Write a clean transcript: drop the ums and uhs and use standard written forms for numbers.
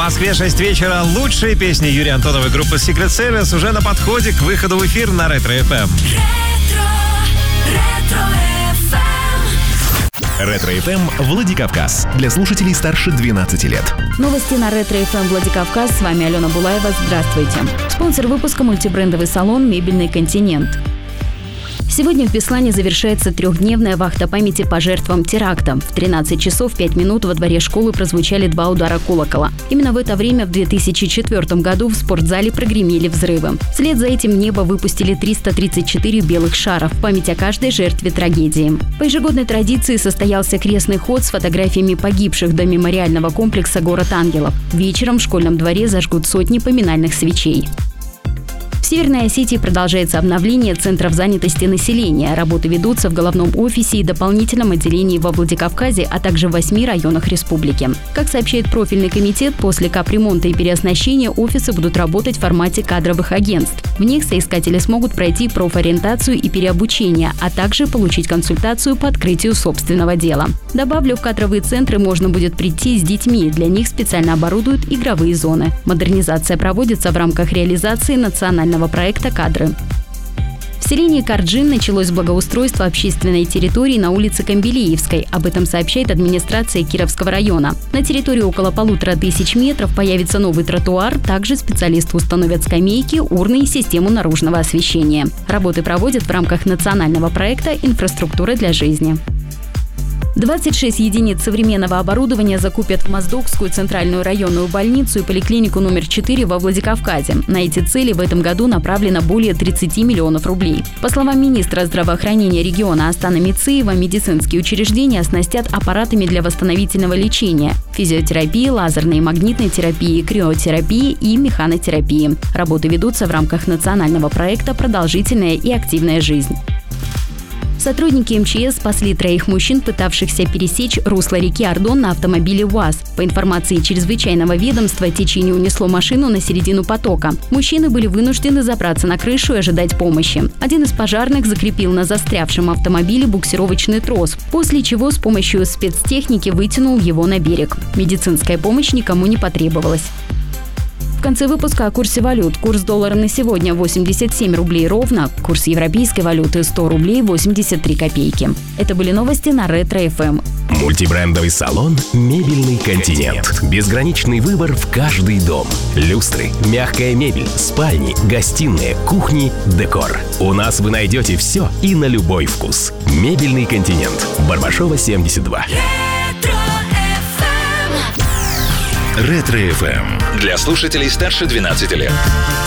Москве 6 вечера. Лучшие песни Юрия Антонова и группы Secret Service уже на подходе к выходу в эфир на Ретро FM. Ретро FM Владикавказ. Для слушателей старше 12 лет. Новости на Ретро FM Владикавказ. С вами Алена Булаева. Здравствуйте. Спонсор выпуска — мультибрендовый салон «Мебельный континент». Сегодня в Беслане завершается трехдневная вахта памяти по жертвам теракта. В 13 часов 5 минут во дворе школы прозвучали 2 удара колокола. Именно в это время в 2004 году в спортзале прогремели взрывы. Вслед за этим в небо выпустили 334 белых шаров в память о каждой жертве трагедии. По ежегодной традиции состоялся крестный ход с фотографиями погибших до мемориального комплекса «Город ангелов». Вечером в школьном дворе зажгут сотни поминальных свечей. В Северной Осетии продолжается обновление центров занятости населения. Работы ведутся в головном офисе и дополнительном отделении во Владикавказе, а также в 8 районах республики. Как сообщает профильный комитет, после капремонта и переоснащения офисы будут работать в формате кадровых агентств. В них соискатели смогут пройти профориентацию и переобучение, а также получить консультацию по открытию собственного дела. Добавлю, в кадровые центры можно будет прийти с детьми. Для них специально оборудуют игровые зоны. Модернизация проводится в рамках реализации национального проекта «Кадры». В селении Карджин началось благоустройство общественной территории на улице Камбелеевской. Об этом сообщает администрация Кировского района. На территории около 1500 метров появится новый тротуар. Также специалисты установят скамейки, урны и систему наружного освещения. Работы проводят в рамках национального проекта «Инфраструктура для жизни». 26 единиц современного оборудования закупят в Моздокскую центральную районную больницу и поликлинику номер 4 во Владикавказе. На эти цели в этом году направлено более 30 миллионов рублей. По словам министра здравоохранения региона Астана Мицеева, медицинские учреждения оснастят аппаратами для восстановительного лечения, физиотерапии, лазерной и магнитной терапии, криотерапии и механотерапии. Работы ведутся в рамках национального проекта «Продолжительная и активная жизнь». Сотрудники МЧС спасли 3 мужчин, пытавшихся пересечь русло реки Ардон на автомобиле УАЗ. По информации чрезвычайного ведомства, течение унесло машину на середину потока. Мужчины были вынуждены забраться на крышу и ожидать помощи. Один из пожарных закрепил на застрявшем автомобиле буксировочный трос, после чего с помощью спецтехники вытянул его на берег. Медицинская помощь никому не потребовалась. В конце выпуска о курсе валют. Курс доллара на сегодня 87 рублей ровно. Курс европейской валюты 100 рублей 83 копейки. Это были новости на Ретро FM. Мультибрендовый салон «Мебельный континент». Безграничный выбор в каждый дом. Люстры, мягкая мебель, спальни, гостиные, кухни, декор. У нас вы найдете все и на любой вкус. «Мебельный континент». Барбашова, 72. Ретро FM. Для слушателей старше 12 лет.